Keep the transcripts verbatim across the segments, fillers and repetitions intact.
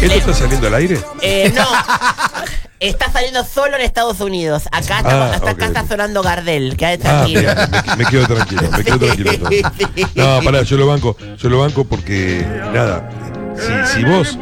¿Esto está saliendo al aire? Eh, no. Está saliendo solo en Estados Unidos. Acá está, Ah, hasta ok, acá está ok. sonando Gardel. Quédate Ah, tranquilo. bien, me, me quedo tranquilo, me quedo tranquilo. entonces. Sí. No, pará, yo lo banco, yo lo banco porque, nada, si, si vos...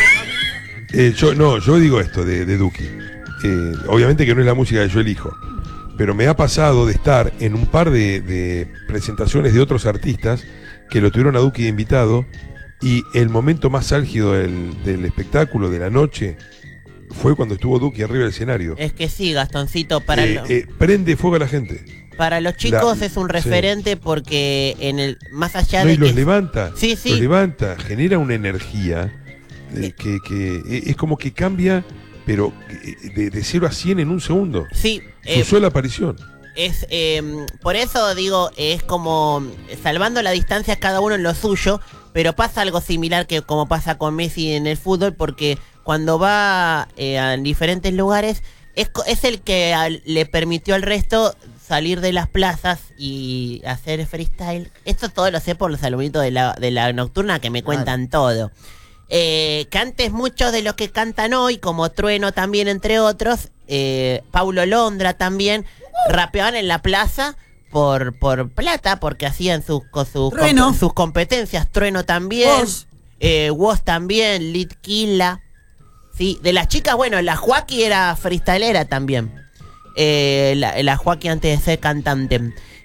eh, yo, no, yo digo esto de, de Duki. Eh, obviamente que no es la música que yo elijo, pero me ha pasado de estar en un par de, de presentaciones de otros artistas que lo tuvieron a Duki de invitado y el momento más álgido del, del espectáculo, de la noche, fue cuando estuvo Duki arriba del escenario. Es que sí, Gastoncito, para, Eh, lo- eh, prende fuego a la gente. para los chicos la- es un sí. referente porque en el más allá No, de y los que levanta, Sí, sí. los levanta, genera una energía eh, que, que eh, es como que cambia, pero eh, de, de cero a cien en un segundo. sí, Su eh, sola aparición. es eh, por eso digo, es como salvando la distancia cada uno en lo suyo, pero pasa algo similar que como pasa con Messi en el fútbol, porque cuando va eh, a diferentes lugares es, co- es el que al- le permitió al resto salir de las plazas y hacer freestyle. Esto todo lo sé por los alumnitos de la, de la nocturna que me cuentan todo. Eh, que antes muchos de los que cantan hoy, como Trueno también, entre otros, eh, Paulo Londra también, rapeaban en la plaza por, por plata, porque hacían sus, co- sus, Trueno. comp- sus competencias. Trueno también, Woz. eh, Woz también, Litquila. Sí, de las chicas, bueno, la Joaquí era freestylera también. Eh, la, la Joaquí antes de ser cantante.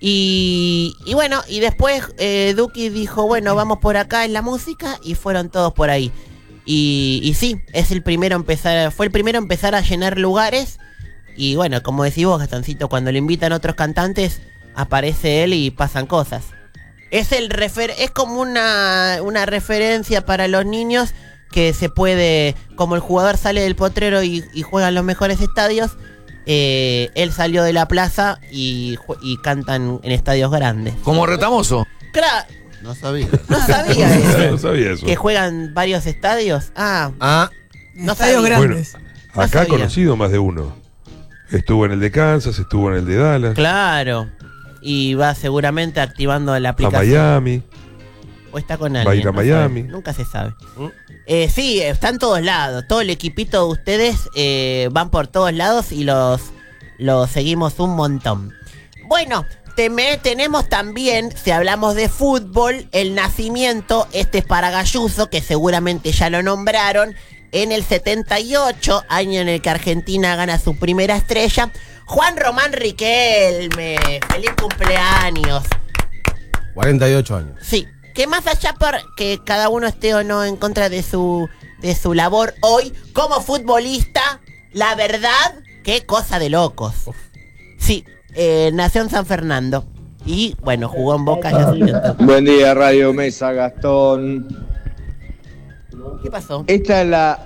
Y, y bueno, y después eh, Duki dijo, bueno, vamos por acá en la música, y fueron todos por ahí. Y, y sí, es el primero a empezar, fue el primero a empezar a llenar lugares. Y bueno, como decís vos, Gastoncito, cuando le invitan otros cantantes, aparece él y pasan cosas. Es el refer es como una, una referencia para los niños que se puede, como el jugador sale del potrero y, y juega en los mejores estadios, eh, él salió de la plaza y, ju- y cantan en estadios grandes. Como Retamoso. Claro, No sabía. no sabía eso. No sabía eso. Que juegan varios estadios. Ah, Ah, no Estadios sabía. grandes. Bueno, No acá ha sabía. conocido más de uno. Estuvo en el de Kansas, estuvo en el de Dallas, Claro. Y va seguramente activando la a aplicación. Miami. O está con Va a alguien. ir a no Miami. sabe, nunca se sabe. Eh, sí, está en todos lados. Todo el equipito de ustedes eh, van por todos lados y los, los seguimos un montón. Bueno, teme- tenemos también, si hablamos de fútbol, el nacimiento. Este es para Galluso, que seguramente ya lo nombraron. En el setenta y ocho, año en el que Argentina gana su primera estrella. Juan Román Riquelme. ¡Feliz cumpleaños! cuarenta y ocho años. Sí, que más allá por que cada uno esté o no en contra de su de su labor hoy como futbolista, la verdad, qué cosa de locos. Sí, eh, nació en San Fernando y bueno, jugó en Boca. Ya se- Buen día, Radio Mesa, Gastón. ¿Qué pasó? Esta es la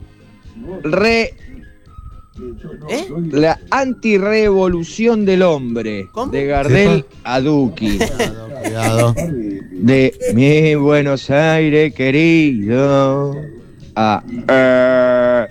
re ¿Eh? la antirrevolución del hombre. ¿Cómo? De Gardel a Duki. Cuidado. De mi Buenos Aires querido a eh,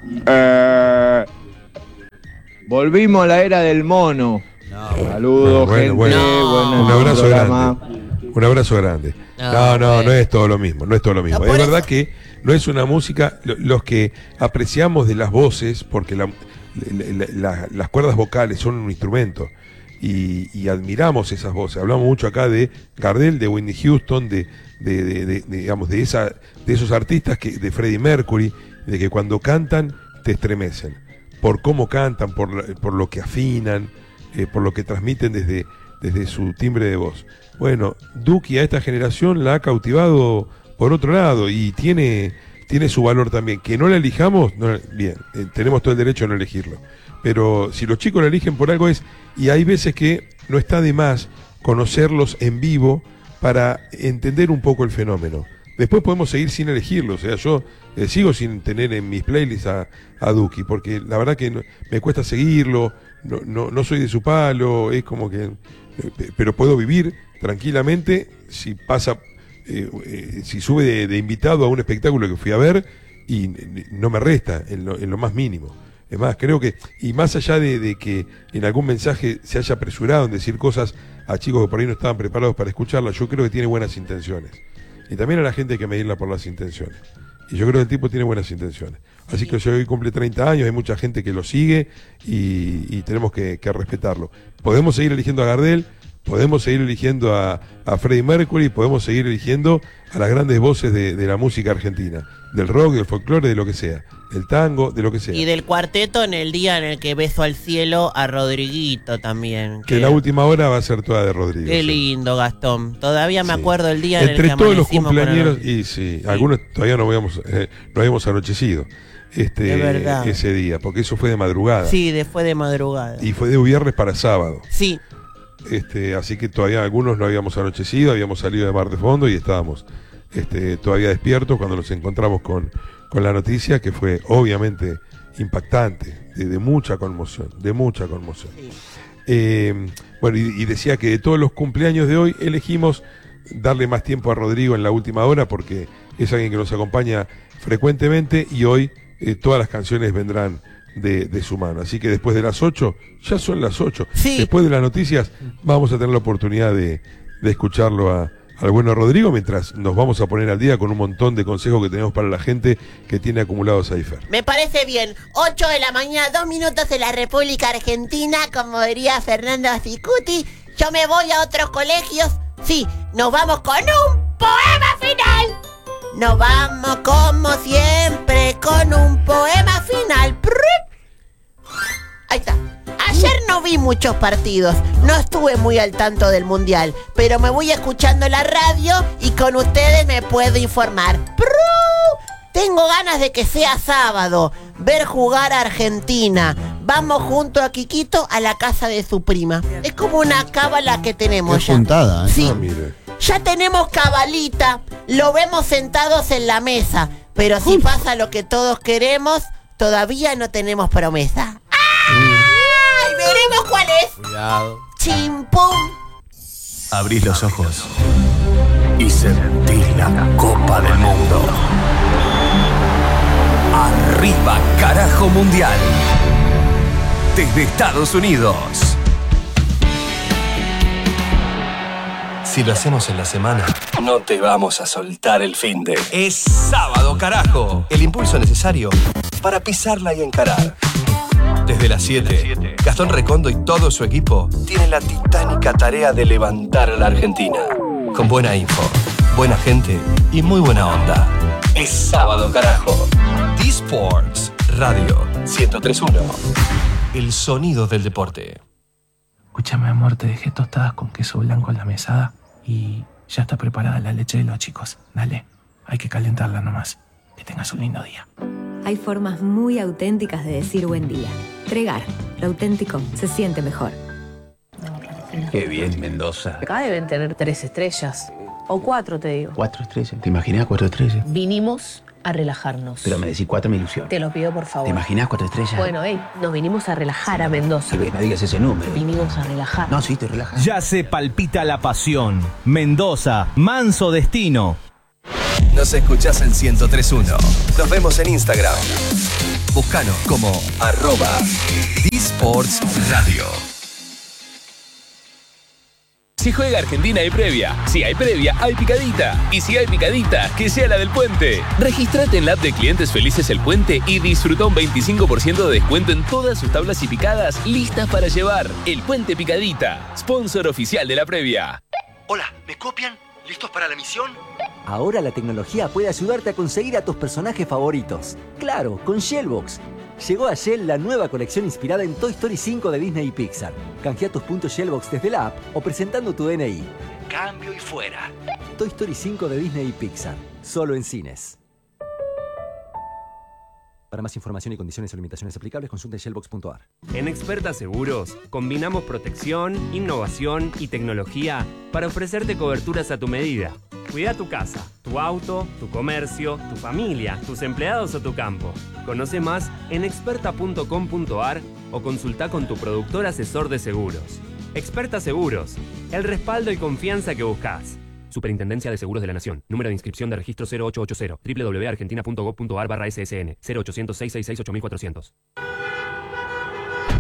eh. Volvimos a la era del mono. Saludos, Bueno, gente. bueno, Bueno, un abrazo programa. grande. Un abrazo grande. No, No, no, bueno. no es todo lo mismo, no es todo lo mismo. No, Es por verdad eso- que no es una música, lo- los que apreciamos de las voces, porque la- la- la- las cuerdas vocales son un instrumento, y, y admiramos esas voces. Hablamos mucho acá de Gardel, de Whitney Houston, de, de, de- de- de, digamos, de, esa, de esos artistas, que, de Freddie Mercury, de que cuando cantan te estremecen, por cómo cantan, por, la- por lo que afinan, eh, por lo que transmiten desde, desde su timbre de voz. Bueno, Duki a esta generación la ha cautivado por otro lado y tiene, tiene su valor también. Que no la elijamos, no, bien, eh, tenemos todo el derecho a no elegirlo. Pero si los chicos la eligen por algo es, y hay veces que no está de más conocerlos en vivo para entender un poco el fenómeno. Después podemos seguir sin elegirlo, o sea, yo eh, sigo sin tener en mis playlists a, a Duki, porque la verdad que no- me cuesta seguirlo, no, no, no soy de su palo, es como que... eh, pero puedo vivir tranquilamente si pasa, eh, eh, si sube de, de invitado a un espectáculo que fui a ver y n- no me resta en lo, en lo más mínimo. Es más, creo que, y más allá de, de que en algún mensaje se haya apresurado en decir cosas a chicos que por ahí no estaban preparados para escucharla, yo creo que tiene buenas intenciones. Y también a la gente hay que medirla por las intenciones. Y yo creo que el tipo tiene buenas intenciones. Así que hoy cumple treinta años, hay mucha gente que lo sigue y, y tenemos que, que respetarlo. Podemos seguir eligiendo a Gardel, podemos seguir eligiendo a, a Freddie Mercury, podemos seguir eligiendo a las grandes voces de, de la música argentina, del rock, del folclore, de lo que sea, del tango, de lo que sea. Y del cuarteto en el día en el que beso al cielo a Rodriguito también. Que la última hora va a ser toda de Rodrigo. Qué sí. lindo, Gastón. Todavía me Sí. acuerdo el día en el Entre que todos los amanecimos con cumpleaños, el- y sí, algunos todavía no habíamos, eh, no habíamos anochecido este, De verdad. ese día, porque eso fue de madrugada. Sí, después de madrugada. Y fue de viernes para sábado. Sí. Este, así que todavía algunos no habíamos anochecido, habíamos salido de Mar de Fondo y estábamos este, todavía despiertos cuando nos encontramos con, con la noticia, que fue obviamente impactante, de, de mucha conmoción, de mucha conmoción. Sí. Eh, bueno, y, y decía que de todos los cumpleaños de hoy elegimos darle más tiempo a Rodrigo en la última hora porque es alguien que nos acompaña frecuentemente y hoy eh, todas las canciones vendrán de, de su mano. Así que después de las ocho, ya son las ocho, Sí. después de las noticias vamos a tener la oportunidad de, de escucharlo a, al bueno Rodrigo, mientras nos vamos a poner al día con un montón de consejos que tenemos para la gente que tiene acumulados a I F E R. Me parece bien. ocho de la mañana, dos minutos en la República Argentina, como diría Fernando Cicuti. Yo me voy a otros colegios. Sí, nos vamos con un poema final. Nos vamos como siempre con un poema final. Ahí está. Ayer no vi muchos partidos, no estuve muy al tanto del mundial, pero me voy escuchando la radio y con ustedes me puedo informar. Tengo ganas de que sea sábado, ver jugar a Argentina. Vamos junto a Quiquito a la casa de su prima. Es como una cábala que tenemos Qué ya. puntada, ¿eh? Sí, Ah, mire. ya tenemos cabalita, lo vemos sentados en la mesa, pero si pasa lo que todos queremos, todavía no tenemos promesa. ¡Ay! Veremos cuál es. Cuidado. Chimpum. Abrís los ojos y sentís la Copa del Mundo. Arriba, carajo mundial. Desde Estados Unidos. Si lo hacemos en la semana, no te vamos a soltar el finde. Es sábado, carajo. El impulso necesario para pisarla y encarar. Desde las siete, Gastón Recondo y todo su equipo tienen la titánica tarea de levantar a la Argentina. Con buena info, buena gente y muy buena onda. Es sábado, carajo. D-Sports Radio ciento tres punto uno. El sonido del deporte. Escúchame, amor, te dejé tostadas con queso blanco en la mesada y ya está preparada la leche de los chicos. Dale, hay que calentarla nomás. Que tengas un lindo día. Hay formas muy auténticas de decir buen día. Tregar, lo auténtico se siente mejor. Qué bien, Mendoza. Acá deben tener tres estrellas. O cuatro, te digo. Cuatro estrellas. ¿Te imaginas cuatro estrellas? Vinimos a relajarnos. Pero me decís cuatro me ilusión. Te lo pido, por favor. ¿Te imaginas cuatro estrellas? Bueno, hey, nos vinimos a relajar a Mendoza. Sí, no digas ese número. Vinimos a relajar. No, sí, te relajas. Ya se palpita la pasión. Mendoza, manso destino. Nos escuchás en ciento tres punto uno. Nos vemos en Instagram. Búscanos como arroba D-Sports Radio. Si juega Argentina hay previa, si hay previa hay picadita, y si hay picadita, que sea la del Puente. Regístrate en la app de Clientes Felices El Puente y disfruta un veinticinco por ciento de descuento en todas sus tablas y picadas listas para llevar. El Puente Picadita, sponsor oficial de la previa. Hola, ¿me copian? ¿Listos para la misión? Ahora la tecnología puede ayudarte a conseguir a tus personajes favoritos. Claro, con Shellbox. Llegó a Shell la nueva colección inspirada en Toy Story cinco de Disney y Pixar. Canjea tus puntos Shellbox desde la app o presentando tu D N I. Cambio y fuera. Toy Story cinco de Disney y Pixar. Solo en cines. Para más información y condiciones o limitaciones aplicables, consulta shellbox punto a r. En Experta Seguros, combinamos protección, innovación y tecnología para ofrecerte coberturas a tu medida. Cuida tu casa, tu auto, tu comercio, tu familia, tus empleados o tu campo. Conoce más en experta punto com punto a r o consulta con tu productor asesor de seguros. Experta Seguros, el respaldo y confianza que buscas. Superintendencia de Seguros de la Nación. Número de inscripción de registro cero ocho ocho cero. doble u doble u doble u punto argentina punto gob punto a r barra S S N. cero ochocientos, seiscientos sesenta y seis, ocho mil cuatrocientos.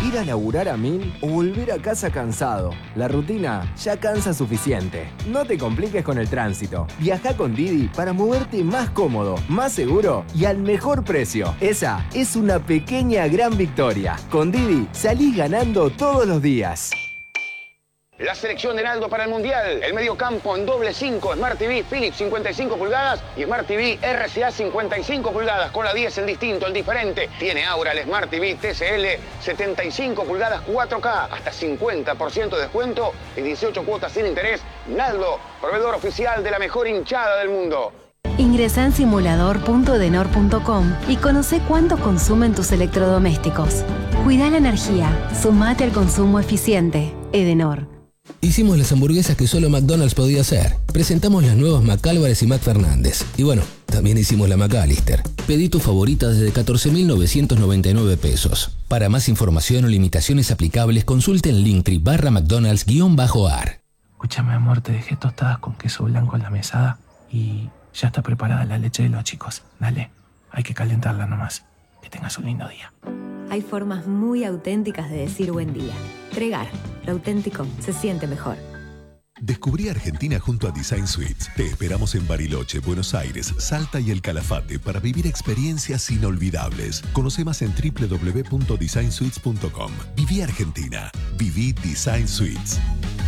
¿Ir a laburar a mil o volver a casa cansado? La rutina ya cansa suficiente. No te compliques con el tránsito. Viaja con Didi para moverte más cómodo, más seguro y al mejor precio. Esa es una pequeña gran victoria. Con Didi salís ganando todos los días. La selección de Naldo para el Mundial. El mediocampo en doble cinco, Smart T V Philips cincuenta y cinco pulgadas y Smart T V R C A cincuenta y cinco pulgadas. Con la diez el distinto, el diferente. Tiene ahora el Smart T V T C L setenta y cinco pulgadas cuatro K. Hasta cincuenta por ciento de descuento y dieciocho cuotas sin interés. Naldo, proveedor oficial de la mejor hinchada del mundo. Ingresa en simulador punto edenor punto com y conoce cuánto consumen tus electrodomésticos. Cuida la energía. Sumate al consumo eficiente. Edenor. Hicimos las hamburguesas que solo McDonald's podía hacer. Presentamos las nuevas McAlvarez y McFernández. Y bueno, también hicimos la McAllister. Pedí tu favorita desde catorce mil novecientos noventa y nueve pesos. Para más información o limitaciones aplicables, consulte en Linktree barra McDonald's guión bajo ar. Escúchame, amor, te dejé tostadas con queso blanco en la mesada y ya está preparada la leche de los chicos. Dale, hay que calentarla nomás. Que tengas un lindo día. Hay formas muy auténticas de decir buen día. Tregar, lo auténtico se siente mejor. Descubrí Argentina junto a Design Suites. Te esperamos en Bariloche, Buenos Aires, Salta y El Calafate para vivir experiencias inolvidables. Conoce más en doble u doble u doble u punto design suites punto com. Viví Argentina. Viví Design Suites.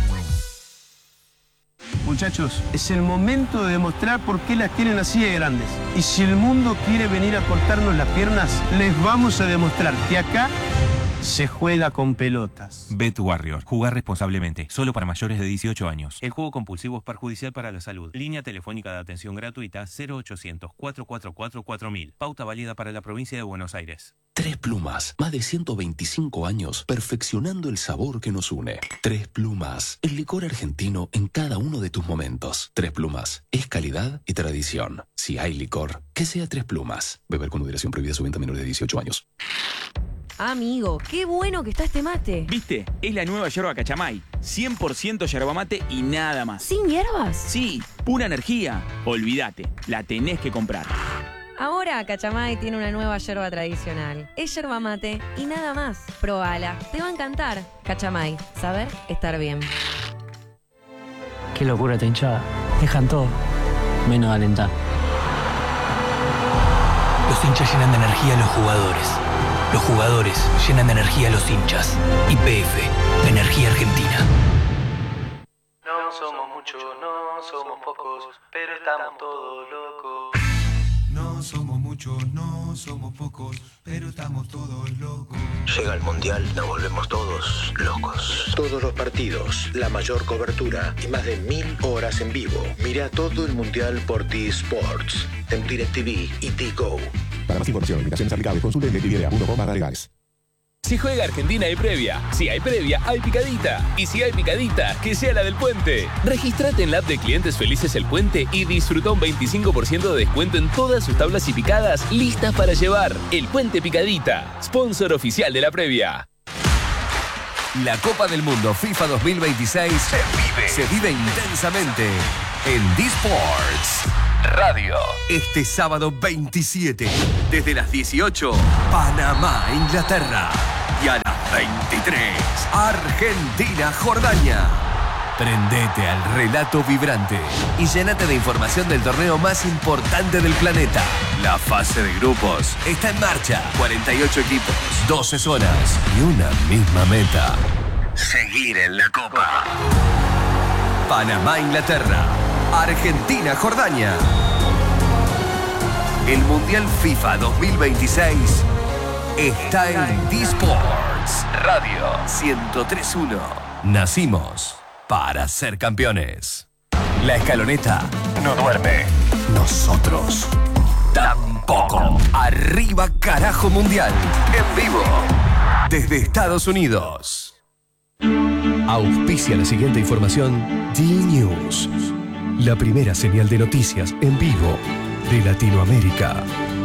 Muchachos, es el momento de demostrar por qué las tienen así de grandes. Y si el mundo quiere venir a cortarnos las piernas, les vamos a demostrar que acá se juega con pelotas. Bet Warrior. Jugar responsablemente. Solo para mayores de dieciocho años. El juego compulsivo es perjudicial para la salud. Línea telefónica de atención gratuita cero ochocientos, cuatro cuatro cuatro, cuatro mil. Pauta válida para la provincia de Buenos Aires. Tres Plumas. Más de ciento veinticinco años perfeccionando el sabor que nos une. Tres Plumas. El licor argentino en cada uno de tus momentos. Tres Plumas. Es calidad y tradición. Si hay licor, que sea Tres Plumas. Beber con moderación, prohibida su venta a menores de dieciocho años. Amigo, qué bueno que está este mate. ¿Viste? Es la nueva yerba Cachamay. cien por ciento yerba mate y nada más. ¿Sin hierbas? Sí, pura energía. Olvídate, la tenés que comprar. Ahora Cachamay tiene una nueva yerba tradicional. Es yerba mate y nada más. Probala, te va a encantar. Cachamay, saber estar bien. Qué locura esta hinchada. Dejan todo, menos alentar. Los hinchas llenan de energía a los jugadores. Los jugadores llenan de energía a los hinchas. Y P F, Energía Argentina. No somos muchos, no somos pocos, pero estamos todos locos. No somos muchos, no somos pocos, pero estamos todos locos. Llega el Mundial, nos volvemos todos locos. Todos los partidos, la mayor cobertura y más de mil horas en vivo. Mira todo el Mundial por T-Sports, en DirecTV y T-Go. Para más información, limitaciones aplicables, consulte en directv punto com barra legales. Si juega Argentina hay previa. Si hay previa, hay picadita. Y si hay picadita, que sea la del Puente. Registrate en la app de Clientes Felices El Puente y disfruta un veinticinco por ciento de descuento en todas sus tablas y picadas listas para llevar. El Puente Picadita, sponsor oficial de la previa. La Copa del Mundo FIFA dos mil veintiséis se vive, se vive intensamente en D-Sports Radio. Este sábado veintisiete, desde las dieciocho, Panamá, Inglaterra. Y a las veintitrés, Argentina, Jordania. Prendete al relato vibrante y llénate de información del torneo más importante del planeta. La fase de grupos está en marcha. cuarenta y ocho equipos, doce zonas y una misma meta: seguir en la Copa. Panamá, Inglaterra. Argentina, Jordania. El Mundial FIFA dos mil veintiséis está en D-Sports Radio ciento tres punto uno. Nacimos para ser campeones. La escaloneta no duerme. Nosotros tampoco. Arriba, carajo, mundial. En vivo. Desde Estados Unidos. Auspicia la siguiente información D-News. La primera señal de noticias en vivo de Latinoamérica.